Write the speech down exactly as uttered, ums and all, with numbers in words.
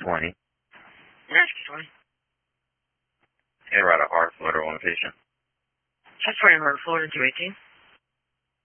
twenty. Rescue twenty. And write a heart flutter on the patient. Chest twenty, heart flutter, two eighteen.